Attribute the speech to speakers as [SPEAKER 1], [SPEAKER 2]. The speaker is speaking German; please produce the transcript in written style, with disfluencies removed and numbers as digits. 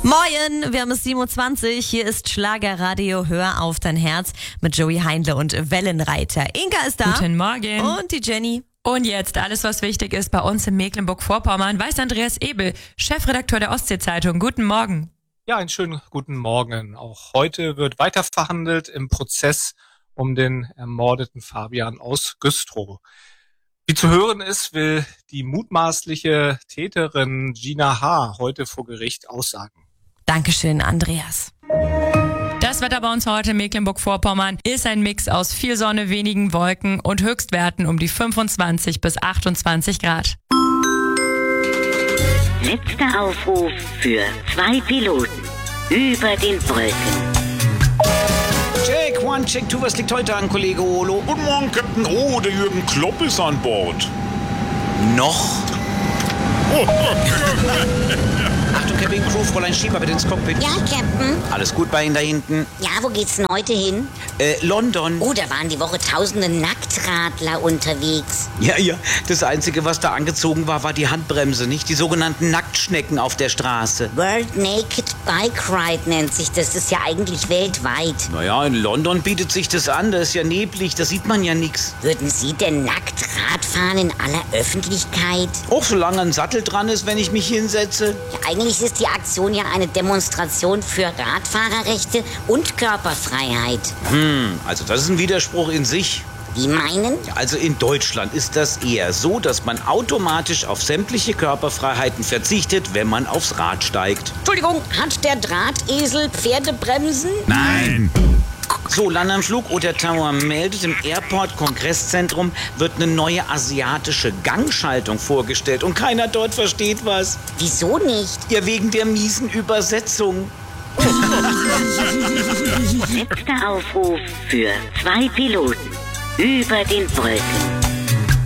[SPEAKER 1] Moin, wir haben es 7:20 Uhr. Hier ist Schlagerradio Hör auf dein Herz mit Joey Heindle und Wellenreiter. Inka ist da.
[SPEAKER 2] Guten Morgen.
[SPEAKER 1] Und die Jenny.
[SPEAKER 2] Und jetzt alles, was wichtig ist bei uns in Mecklenburg-Vorpommern, weiß Andreas Ebel, Chefredakteur der Ostsee-Zeitung. Guten Morgen.
[SPEAKER 3] Ja, einen schönen guten Morgen. Auch heute wird weiter verhandelt im Prozess um den ermordeten Fabian aus Güstrow. Wie zu hören ist, will die mutmaßliche Täterin Gina H. heute vor Gericht aussagen.
[SPEAKER 1] Dankeschön, Andreas.
[SPEAKER 2] Das Wetter bei uns heute in Mecklenburg-Vorpommern ist ein Mix aus viel Sonne, wenigen Wolken und Höchstwerten um die 25 bis 28 Grad.
[SPEAKER 4] Letzter Aufruf für 2 Piloten über den Wolken.
[SPEAKER 5] Check, 1, check 2, was liegt heute an, Kollege Olo?
[SPEAKER 6] Guten Morgen, Captain O, der Jürgen Klopp ist an Bord.
[SPEAKER 5] Noch? Achtung, Cabin Crew, Fräulein Schieber, bitte ins Cockpit.
[SPEAKER 4] Ja, Captain.
[SPEAKER 5] Alles gut bei Ihnen da hinten?
[SPEAKER 4] Ja, wo geht's denn heute hin?
[SPEAKER 5] London.
[SPEAKER 4] Oh, da waren die Woche tausende Nacktradler unterwegs.
[SPEAKER 5] Ja, das Einzige, was da angezogen war, war die Handbremse, nicht? Die sogenannten Nacktschnecken auf der Straße.
[SPEAKER 4] World Naked Bike Ride nennt sich das. Das ist ja eigentlich weltweit.
[SPEAKER 5] Naja, in London bietet sich das an, da ist ja neblig, da sieht man ja nichts.
[SPEAKER 4] Würden Sie denn nackt Rad fahren in aller Öffentlichkeit?
[SPEAKER 5] Auch solange ein Sattel dran ist, wenn ich mich hinsetze.
[SPEAKER 4] Ja, eigentlich ist die Aktion ja eine Demonstration für Radfahrerrechte und Körperfreiheit.
[SPEAKER 5] Also das ist ein Widerspruch in sich.
[SPEAKER 4] Wie meinen?
[SPEAKER 5] Also in Deutschland ist das eher so, dass man automatisch auf sämtliche Körperfreiheiten verzichtet, wenn man aufs Rad steigt.
[SPEAKER 4] Entschuldigung, hat der Drahtesel Pferdebremsen?
[SPEAKER 5] Nein! So, Land am Flug oder Tower meldet, im Airport-Kongresszentrum wird eine neue asiatische Gangschaltung vorgestellt und keiner dort versteht was.
[SPEAKER 4] Wieso nicht?
[SPEAKER 5] Ja, wegen der miesen Übersetzung.
[SPEAKER 4] Letzter Aufruf für 2 Piloten über den Wolken.